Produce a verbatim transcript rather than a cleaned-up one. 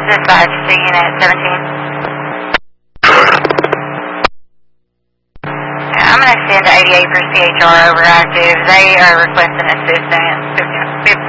Dispatch to Unit seventeen. Yeah, I'm going to send eighty-eight for C H R overactive. They are requesting assistance.